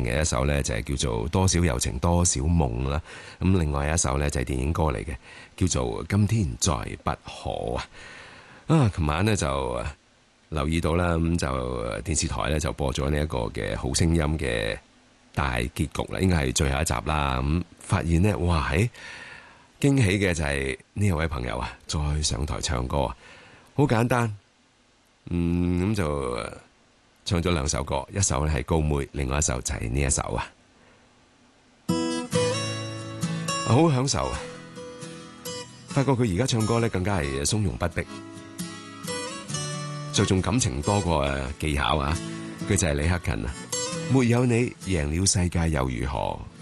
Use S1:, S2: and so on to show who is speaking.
S1: 嘅一首呢，就係叫做多少柔情多少夢啦。咁另外一首呢，就係電影歌嚟嘅，叫做今天再不可啊。啊，琴晚呢，就留意到啦，咁就電視台呢，就播咗呢一個嘅好聲音嘅大結局啦，應該係最後一集啦。咁發現呢，哇，驚喜嘅就係呢一位朋友啊，再上台唱歌啊，好簡單，咁就唱咗兩首歌，一首咧係高妹，另外一首就係呢一首啊，好享受啊！發覺佢而家唱歌咧更加係從容不迫，着重感情多過技巧啊！佢就係李克勤啊，沒有你贏了世界又如何？